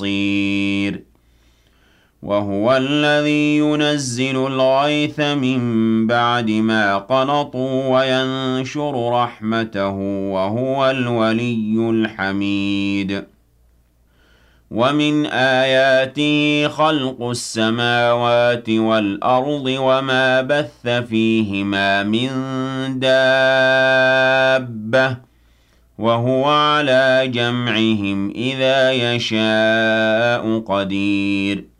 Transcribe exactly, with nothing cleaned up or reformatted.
بصير وهو الذي ينزل الغيث من بعد ما قنطوا وينشر رحمته وهو الولي الحميد ومن آياته خلق السماوات والأرض وما بث فيهما من دابة وهو على جمعهم إذا يشاء قدير